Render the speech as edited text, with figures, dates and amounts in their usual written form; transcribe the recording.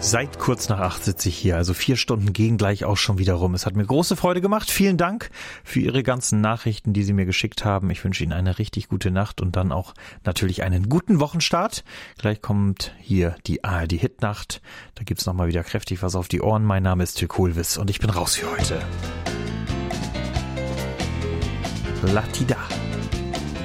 Seit kurz nach 8 sitze ich hier, also 4 Stunden gehen gleich auch schon wieder rum. Es hat mir große Freude gemacht. Vielen Dank für Ihre ganzen Nachrichten, die Sie mir geschickt haben. Ich wünsche Ihnen eine richtig gute Nacht und dann auch natürlich einen guten Wochenstart. Gleich kommt hier die ARD-Hitnacht. Da gibt's nochmal wieder kräftig was auf die Ohren. Mein Name ist Till Kohlwiss und ich bin raus für heute. Latida.